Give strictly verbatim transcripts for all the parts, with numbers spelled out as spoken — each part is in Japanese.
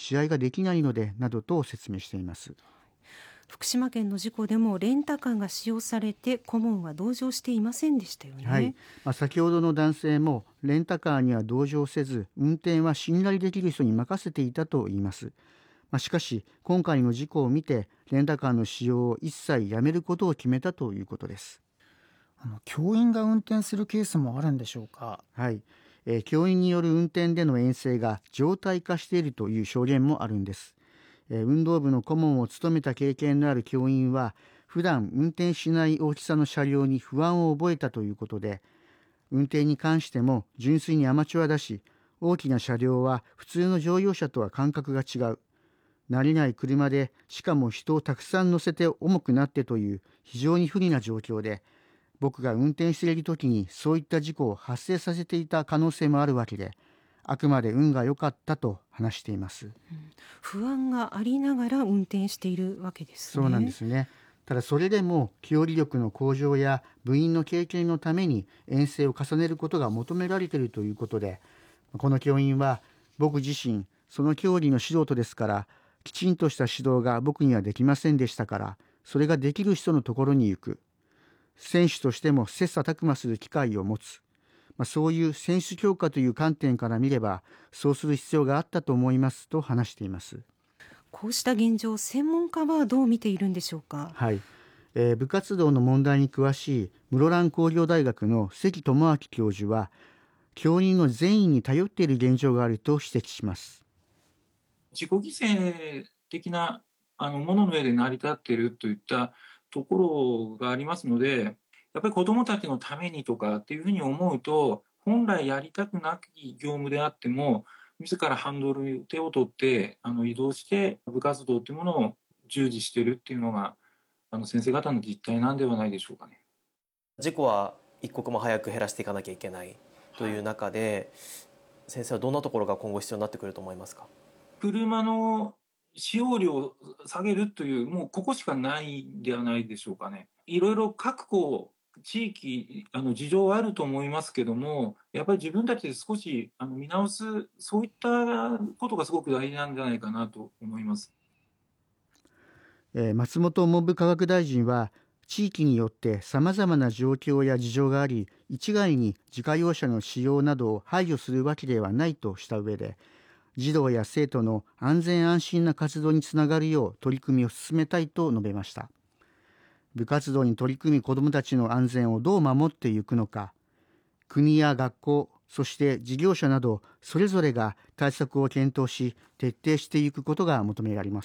試合ができないのでなどと説明しています。 福島県の事故でもレンタカーが使用されて顧問は同乗していませんでしたよね。 はい、まあ、先ほどの男性もレンタカーには同乗せず、運転は信頼できる人に任せていたと言います。まあ、しかし今回の事故を見てレンタカーの使用を一切やめることを決めたということです。 あの教員が運転するケースもあるんでしょうか。 はい、えー、教員による運転での遠征が常態化しているという証言もあるんです。えー、運動部の顧問を務めた経験のある教員は普段運転しない大きさの車両に不安を覚えたということで、運転に関しても純粋にアマチュアだし、大きな車両は普通の乗用車とは感覚が違う、慣れない車でしかも人をたくさん乗せて重くなってという非常に不利な状況で、僕が運転している時にそういった事故を発生させていた可能性もあるわけで、あくまで運が良かったと話しています。うん、 不安がありながら運転しているわけですね。 そうなんですね。ただそれでも記憶力の向上や部員の経験のために遠征を重ねることが求められているということで、この教員は僕自身その競技の素人ですから、きちんとした指導が僕にはできませんでしたから、それができる人のところに行く、選手としても切磋琢磨する機会を持つ、まあ、そういう選手強化という観点から見ればそうする必要があったと思いますと話しています。 こうした現状、専門家はどう見ているんでしょうか。 はい、えー、部活動の問題に詳しい室蘭工業大学の関智明教授は、教員の善意に頼っている現状があると指摘します。 自己犠牲的なあのものの上で成り立っているといったところがありますので、やっぱり子どもたちのためにとかっていうふうに思うと、本来やりたくない業務であっても自らハンドル手を取ってあの移動して部活動というものを従事しているっていうのがあの先生方の実態なんではないでしょうかね。 事故は一刻も早く減らしていかなきゃいけないという中で、先生はどんなところが今後必要になってくると思いますか。 車の使用量を下げるという、もうここしかないんではないでしょうかね。いろいろ各校地域あの事情はあると思いますけども、やっぱり自分たちで少しあの見直す、そういったことがすごく大事なんじゃないかなと思います。 えー、松本文部科学大臣は、地域によってさまざまな状況や事情があり、一概に自家用車の使用などを排除するわけではないとした上で、児童や生徒の安全安心な活動につながるよう取り組みを進めたいと述べました。部活動に取り組み子どもたちの安全をどう守っていくのか、国や学校、そして事業者などそれぞれが対策を検討し徹底していくことが求められます。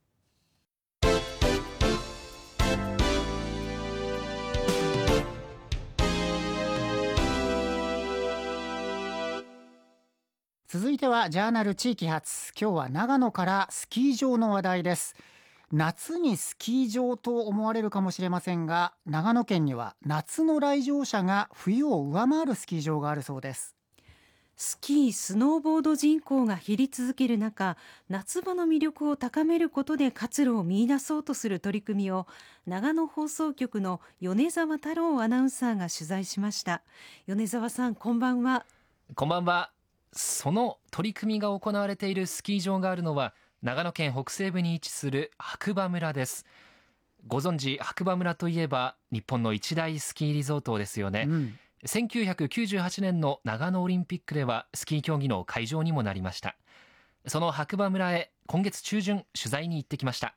続いてはジャーナル地域発、今日は長野からスキー場の話題です。夏にスキー場と思われるかもしれませんが、長野県には夏の来場者が冬を上回るスキー場があるそうです。 スキー・スノーボード人口が減り続ける中、夏場の魅力を高めることで活路を見出そうとする取り組みを長野放送局の米沢太郎アナウンサーが取材しました。米沢さん、こんばんは。 こんばんは。その取り組みが行われているスキー場があるのは長野県北西部に位置する白馬村です。ご存知、白馬村といえば日本の一大スキーリゾートですよね、うん、せんきゅうひゃくきゅうじゅうはちねんの長野オリンピックではスキー競技の会場にもなりました。その白馬村へ今月中旬取材に行ってきました。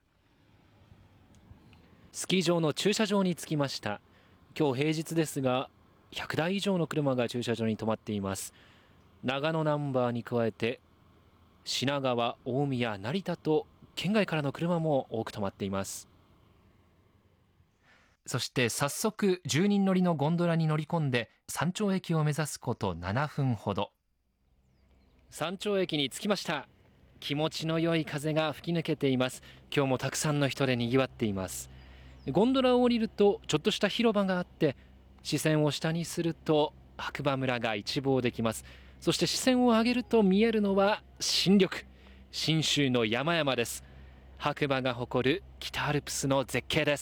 スキー場の駐車場に着きました。今日平日ですがひゃくだい以上の車が駐車場に止まっています。長野ナンバーに加えて品川、大宮、成田と県外からの車も多く止まっています。そして早速じゅうにん乗りのゴンドラに乗り込んで山頂駅を目指すことななふんほど。山頂駅に着きました。気持ちの良い風が吹き抜けています。今日もたくさんの人で賑わっています。ゴンドラを降りるとちょっとした広場があって、視線を下にすると白馬村が一望できます。そして視線を上げると見えるのは新緑、信州の山々です。白馬が誇る北アルプスの絶景です。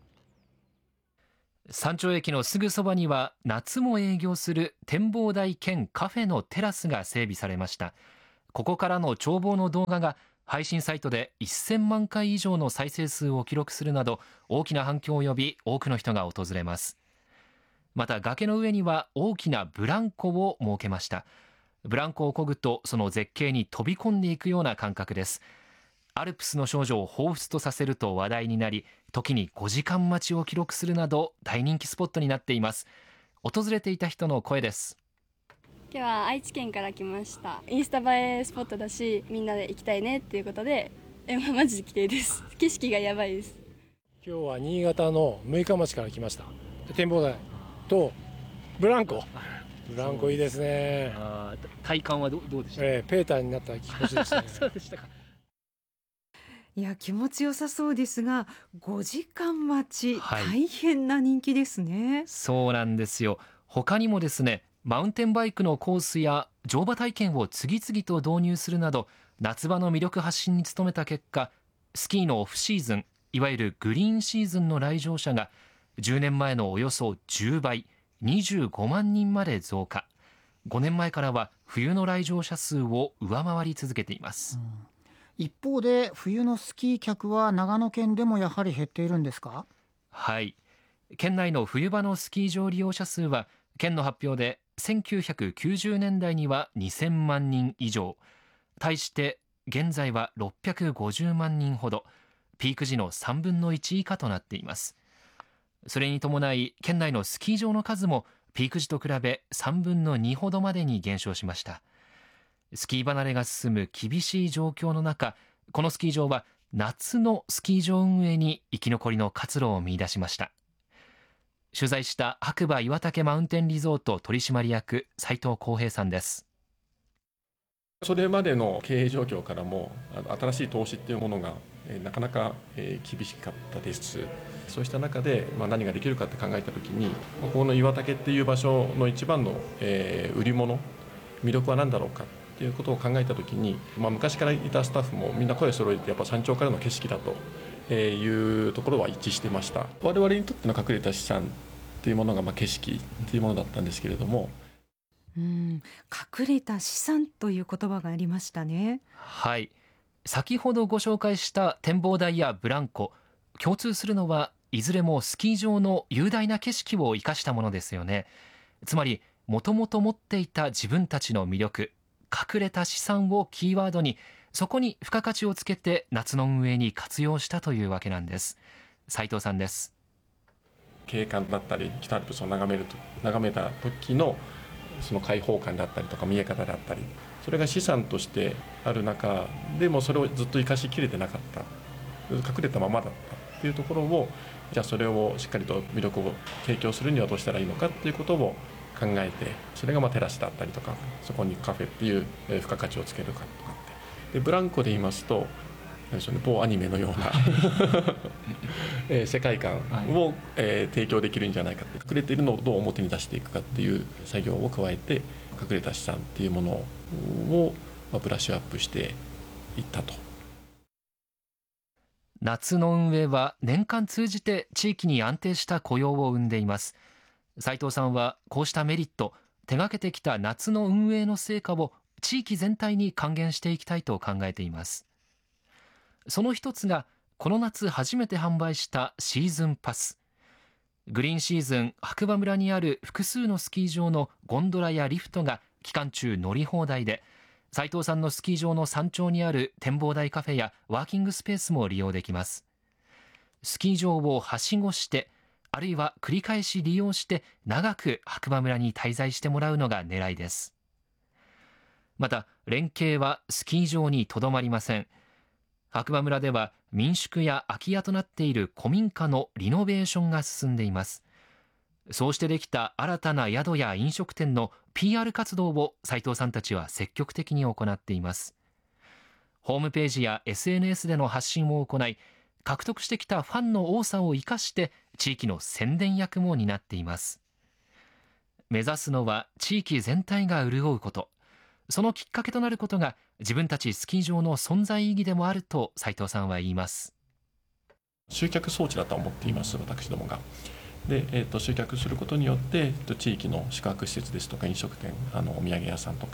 山頂駅のすぐそばには夏も営業する展望台兼カフェのテラスが整備されました。 ここからの眺望の動画が配信サイトでせんまんかい以上の再生数を記録するなど大きな反響を呼び、多くの人が訪れます。また崖の上には大きなブランコを設けました。ブランコを漕ぐとその絶景に飛び込んでいくような感覚です。アルプスの少女を彷彿とさせると話題になり、時にごじかん待ちを記録するなど大人気スポットになっています。訪れていた人の声です。 今日は愛知県から来ました。インスタ映えスポットだし、みんなで行きたいねっていうことで、えマジで綺麗です。景色がやばいです。 今日は新潟の六日町から来ました。展望台とブランコブランコいいですね。 あ体感は ど, どうでした、 えー、ペーターになった気持ちでしたね。 そうでしたか。 いや気持ちよさそうですが、ごじかん待ち、 はい、 大変な人気ですね。 そうなんですよ。他にもですね、マウンテンバイクのコースや乗馬体験を次々と導入するなど夏場の魅力発信に努めた結果、スキーのオフシーズン、いわゆるグリーンシーズンの来場者がじゅうねんまえのおよそじゅうばい、にじゅうごまんにんまで増加。ごねんまえからは冬の来場者数を上回り続けています、うん、 一方で冬のスキー客は長野県でもやはり減っているんですか？ はい、県内の冬場のスキー場利用者数は県の発表でせんきゅうひゃくきゅうじゅうねんだいにはにせんまんにん以上、対して現在はろっぴゃくごじゅうまんにんほど、ピーク時のさんぶんのいち以下となっています。それに伴い県内のスキー場の数もピーク時と比べさんぶんのにほどまでに減少しました。スキー離れが進む厳しい状況の中、このスキー場は夏のスキー場運営に生き残りの活路を見出しました。取材した白馬岩岳マウンテンリゾート取締役斉藤康平さんです。 それまでの経営状況からも新しい投資っていうものがなかなか厳しかったです。そうした中で何ができるかって考えたときに、ここの岩岳っていう場所の一番の売り物、魅力は何だろうかっていうことを考えたときに、まあ、昔からいたスタッフもみんな声を揃えてやっぱ山頂からの景色だというところは一致してました。我々にとっての隠れた資産っていうものがまあ景色っていうものだったんですけれども、 うん、隠れた資産という言葉がありましたね。 はい、先ほどご紹介した展望台やブランコ、共通するのはいずれもスキー場の雄大な景色を生かしたものですよね。つまりもともと持っていた自分たちの魅力、隠れた資産をキーワードに、そこに付加価値をつけて夏の運営に活用したというわけなんです。斉藤さんです。 景観だったり北アルプスを眺めると眺めた時のその開放感だったりとか見え方だったり、それが資産としてある中でもそれをずっと生かしきれてなかった、隠れたままだったっていうところを、じゃあそれをしっかりと魅力を提供するにはどうしたらいいのかっていうことを考えて、それがまあテラスだったりとか、そこにカフェっていう付加価値をつけるかとかって、でブランコで言いますと何でしょうね、某アニメのようなえ世界観を、えー、提供できるんじゃないかって、隠れているのをどう表に出していくかっていう作業を加えて、隠れた資産っていうものを、まあ、ブラッシュアップしていったと。 夏の運営は年間通じて地域に安定した雇用を生んでいます。斉藤さんはこうしたメリット、手がけてきた夏の運営の成果を地域全体に還元していきたいと考えています。その一つがこの夏初めて販売したシーズンパス。グリーンシーズン、白馬村にある複数のスキー場のゴンドラやリフトが期間中乗り放題で、斉藤さんのスキー場の山頂にある展望台カフェやワーキングスペースも利用できます。スキー場をはしごして、あるいは繰り返し利用して長く白馬村に滞在してもらうのが狙いです。また連携はスキー場にとどまりません。白馬村では民宿や空き家となっている古民家のリノベーションが進んでいます。そうしてできた新たな宿や飲食店の ピーアール 活動を斉藤さんたちは積極的に行っています。ホームページや エスエヌエス での発信を行い、獲得してきたファンの多さを生かして地域の宣伝役も担っています。目指すのは地域全体が潤うこと、そのきっかけとなることが自分たちスキー場の存在意義でもあると斉藤さんは言います。 集客装置だと思っています、私どもが。で、えー、と集客することによって地域の宿泊施設ですとか飲食店、あのお土産屋さんとか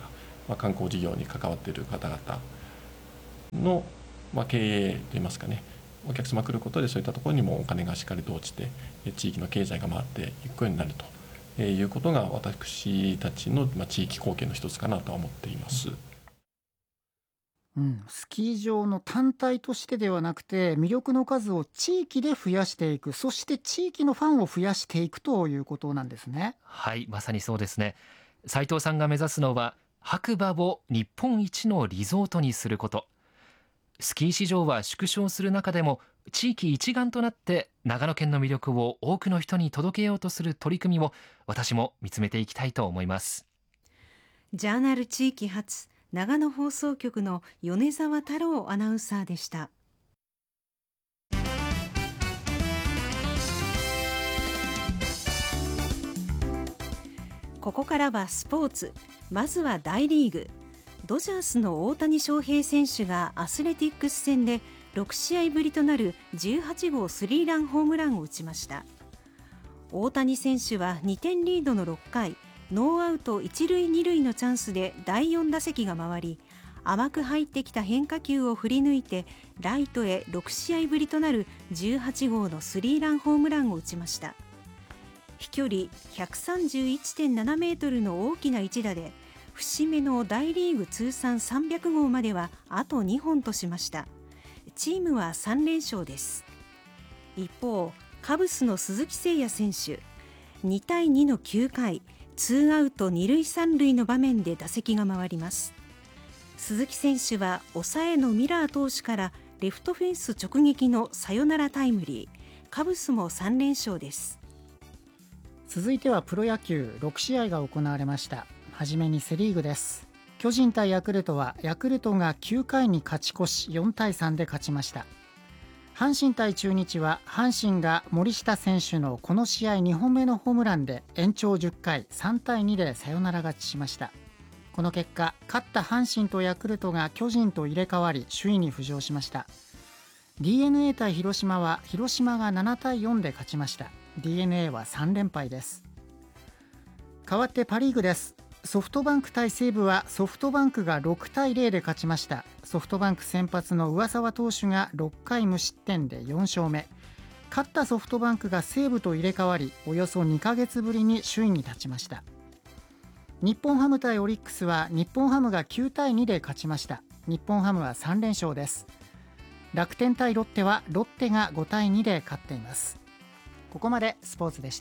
まあ、観光事業に関わっている方々の、まあ、経営といいますかね、お客様が来ることでそういったところにもお金がしっかりと落ちて地域の経済が回っていくようになるということが私たちの地域貢献の一つかなと思っています。 うん、スキー場の単体としてではなくて魅力の数を地域で増やしていく、そして地域のファンを増やしていくということなんですね。 はい、まさにそうですね。斉藤さんが目指すのは白馬を日本一のリゾートにすること。スキー市場は縮小する中でも地域一丸となって長野県の魅力を多くの人に届けようとする取り組みを私も見つめていきたいと思います。 ジャーナル地域発長野放送局の米沢太郎アナウンサーでした。ここからはスポーツ。まずは大リーグ。ドジャースの大谷翔平選手がアスレティックス戦でろくしあいぶりとなるじゅうはちごうスリーランホームランを打ちました。大谷選手はにてんリードのろっかい、ノーアウト一塁二塁のチャンスでだいよん打席が回り、甘く入ってきた変化球を振り抜いてライトへろくしあいぶりとなるじゅうはちごうのスリーランホームランを打ちました。飛距離 ひゃくさんじゅういってんななメートルの大きな一打で節目の大リーグ通算さんびゃくごうまではあとにほんとしました。チームはさんれんしょうです。一方、カブスの鈴木誠也選手、にたいにのきゅうかい、ツーアウト二塁三塁の場面で打席が回ります。鈴木選手は抑えのミラー投手からレフトフェンス直撃のサヨナラタイムリー。カブスもさんれんしょうです。 続いてはプロ野球ろくしあいが行われました。はじめにセリーグです。巨人対ヤクルトはヤクルトがきゅうかいに勝ち越しよんたいさんで勝ちました。阪神対中日は阪神が森下選手のこの試合にほんめのホームランで延長じゅっかいさんたいにでサヨナラ勝ちしました。この結果、勝った阪神とヤクルトが巨人と入れ替わり首位に浮上しました。 ディーエヌエー 対広島は広島がななたいよんで勝ちました。 ディーエヌエー はさんれんぱいです。代わってパリーグです。ソフトバンク対西武はソフトバンクがろくたいゼロで勝ちました。ソフトバンク先発の上沢投手がろっかい無失点でよんしょうめ。勝ったソフトバンクが西武と入れ替わりおよそにかげつぶりに首位に立ちました。日本ハム対オリックスは日本ハムがきゅうたいにで勝ちました。日本ハムはさんれんしょうです。楽天対ロッテはロッテがごたいにで勝っています。ここまでスポーツでした。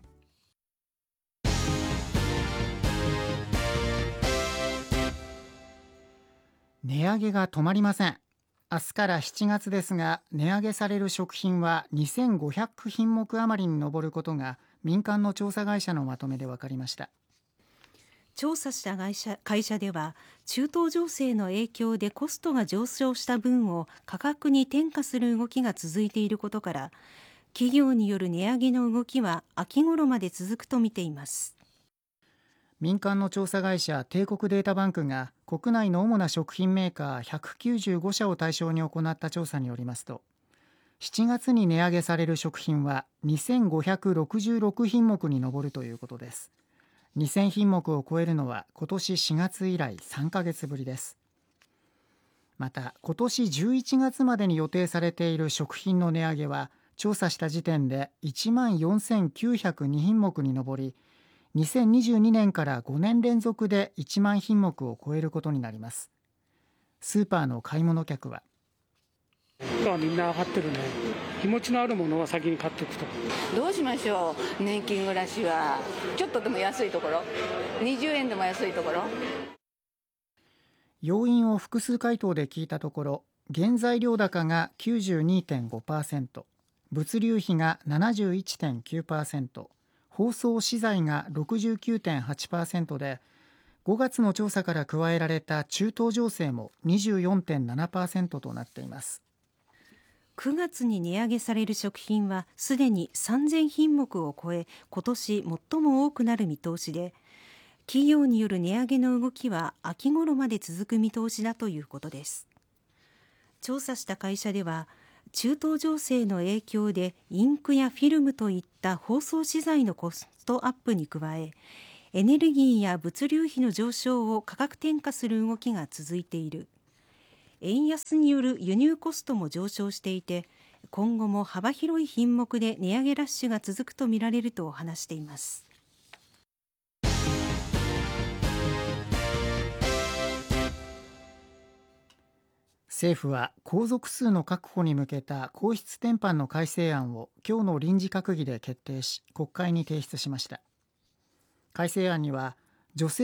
値上げが止まりません。明日からしちがつですが、値上げされる食品はにせんごひゃくひんもく余りに上ることが民間の調査会社のまとめで分かりました。 調査した会社、会社では中東情勢の影響でコストが上昇した分を価格に転嫁する動きが続いていることから、企業による値上げの動きは秋頃まで続くと見ています。 民間の調査会社帝国データバンクが国内の主な食品メーカーひゃくきゅうじゅうごしゃを対象に行った調査によりますと、しちがつに値上げされる食品はにせんごひゃくろくじゅうろくひんもくに上るということです。にせんひんもくを超えるのは今年しがつ以来さんかげつぶりです。また今年じゅういちがつまでに予定されている食品の値上げは調査した時点でいちまんよんせんきゅうひゃくにひんもくに上り、にせんにじゅうにねんからごねんれんぞくでいちまんひんもくを超えることになります。スーパーの買い物客は、 みんな上がってるね。気持ちのあるものは先に買っていくと。 どうしましょう。年金暮らしはちょっとでも安いところ、にじゅうえんでも安いところ。 要因を複数回答で聞いたところ、原材料高が きゅうじゅうにてんごパーセント、物流費が ななじゅういってんきゅうパーセント、包装資材が ろくじゅうきゅうてんはちパーセント で、ごがつの調査から加えられた中東情勢も にじゅうよんてんななパーセント となっています。 くがつに値上げされる食品はすでにさんぜんひんもくを超え、今年最も多くなる見通しで、企業による値上げの動きは秋頃まで続く見通しだということです。調査した会社では、中東情勢の影響でインクやフィルムといった包装資材のコストアップに加え、 エネルギーや物流費の上昇を価格転嫁する動きが続いている。円安による輸入コストも上昇していて、今後も幅広い品目で値上げラッシュが続くとみられると話しています。 政府は皇族数の確保に向けた皇室典範の改正案を今日の臨時閣議で決定し、国会に提出しました。改正案には女性